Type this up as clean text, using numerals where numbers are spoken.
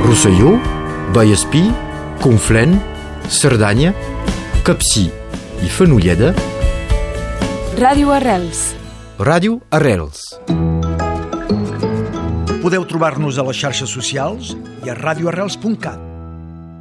Rosselló, Vallespí, Conflent, Cerdanya, Capcir i Fenolleda. Ràdio Arrels. Ràdio Arrels. Podeu trobar-nos a les xarxes socials i a radioarrels.cat.